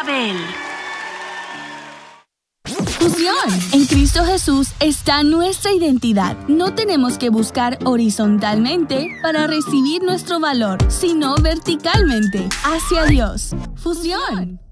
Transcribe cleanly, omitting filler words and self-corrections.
Abel. Fusión. En Cristo Jesús está nuestra identidad. No tenemos que buscar horizontalmente para recibir nuestro valor, sino verticalmente, hacia Dios. Fusión.